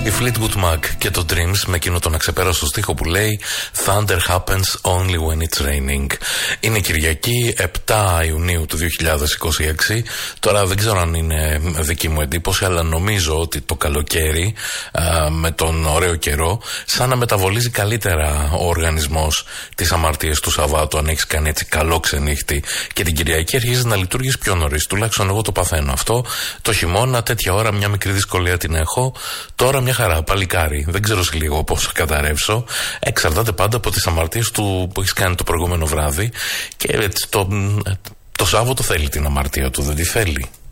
Η Fleetwood Mac και το Dreams με εκείνο τον αξεπέραστο στίχο που λέει Thunder happens only when it's raining. Είναι Κυριακή 7 Ιουνίου του 2026. Τώρα δεν ξέρω αν είναι δική μου εντύπωση, αλλά νομίζω ότι το καλοκαίρι με τον ωραίο καιρό σαν να μεταβολίζει καλύτερα ο οργανισμός τις αμαρτίες του Σαββάτου, αν έχεις κάνει έτσι καλό ξενύχτη, και την Κυριακή αρχίζει να λειτουργείς πιο νωρίς. Τουλάχιστον εγώ το παθαίνω αυτό. Το χειμώνα τέτοια ώρα μια μικρή δυσκολία την έχω. Τώρα μια χαρά, παλικάρι. Δεν ξέρω σε λίγο πώς θα καταρρεύσω. Εξαρτάται πάντα από τις αμαρτίες του που έχεις κάνει το προηγούμενο βράδυ. Και έτσι το Σάββατο θέλει την αμαρτία του, δεν τη θέλει.